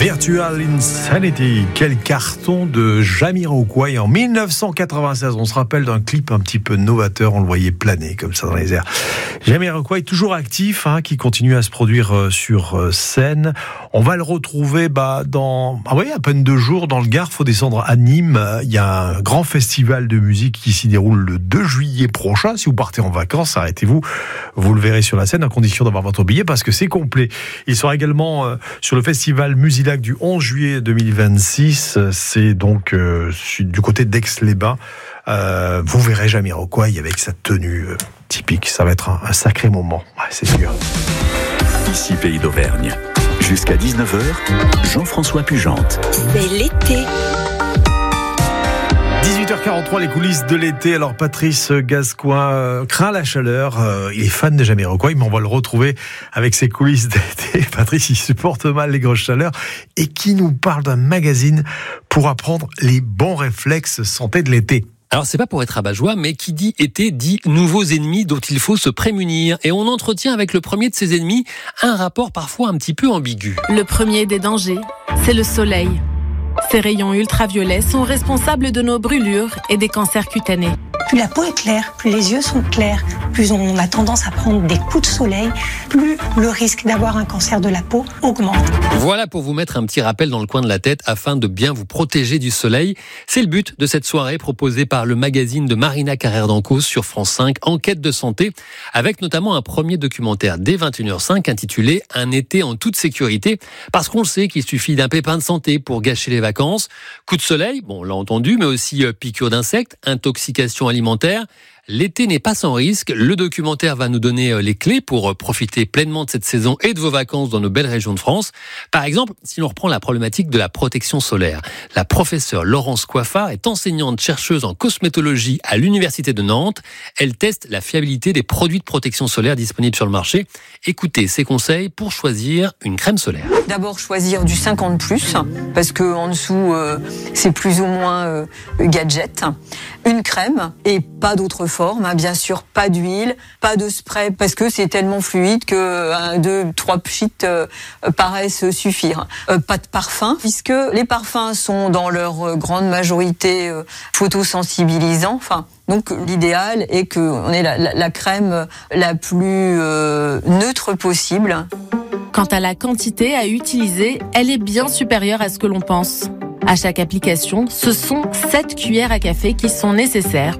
Virtual Insanity, quel carton de Jamiroquai en 1996. On se rappelle d'un clip un petit peu novateur, on le voyait planer comme ça dans les airs. Jamiroquai toujours actif, qui continue à se produire sur scène. On va le retrouver dans à peine 2 jours dans le Gard. Faut descendre à Nîmes. Il y a un grand festival de musique qui s'y déroule le 2 juillet prochain. Si vous partez en vacances, arrêtez-vous. Vous le verrez sur la scène à condition d'avoir votre billet parce que c'est complet. Il sera également sur le festival Musilac du 11 juillet 2026. C'est donc du côté d'Aix-les-Bains. Vous verrez Jamiroquai avec sa tenue typique. Ça va être un sacré moment, c'est sûr. Ici Pays d'Auvergne. Jusqu'à 19h, Jean-François Pugente. C'est l'été. 18h43, les coulisses de l'été. Alors Patrice Gascoigne craint la chaleur. Il est fan de Jamiroquai, mais on va le retrouver avec ses coulisses d'été. Patrice, il supporte mal les grosses chaleurs et qui nous parle d'un magazine pour apprendre les bons réflexes santé de l'été. Alors c'est pas pour être rabat-joie, mais qui dit été dit nouveaux ennemis dont il faut se prémunir. Et on entretient avec le premier de ces ennemis un rapport parfois un petit peu ambigu. Le premier des dangers, c'est le soleil. Ces rayons ultraviolets sont responsables de nos brûlures et des cancers cutanés. Plus la peau est claire, plus les yeux sont clairs, plus on a tendance à prendre des coups de soleil, plus le risque d'avoir un cancer de la peau augmente. Voilà pour vous mettre un petit rappel dans le coin de la tête afin de bien vous protéger du soleil. C'est le but de cette soirée proposée par le magazine de Marina Carrère d'Ancos sur France 5, Enquête de santé, avec notamment un premier documentaire dès 21h05 intitulé « Un été en toute sécurité », parce qu'on le sait qu'il suffit d'un pépin de santé pour gâcher les vacances. Coup de soleil, on l'a entendu, mais aussi piqûres d'insectes, intoxication alimentaire. L'été n'est pas sans risque. Le documentaire va nous donner les clés pour profiter pleinement de cette saison et de vos vacances dans nos belles régions de France. Par exemple, si l'on reprend la problématique de la protection solaire, la professeure Laurence Coiffard est enseignante chercheuse en cosmétologie à l'Université de Nantes. Elle teste la fiabilité des produits de protection solaire disponibles sur le marché. Écoutez ses conseils pour choisir une crème solaire. D'abord choisir du 50+, parce que en dessous c'est plus ou moins gadget. Une crème et pas d'autre forme, bien sûr, pas d'huile, pas de spray, parce que c'est tellement fluide que 2, 3 pchits paraissent suffire. Pas de parfum, puisque les parfums sont dans leur grande majorité photosensibilisants. Donc l'idéal est qu'on ait la crème la plus neutre possible. Quant à la quantité à utiliser, elle est bien supérieure à ce que l'on pense. À chaque application, ce sont 7 cuillères à café qui sont nécessaires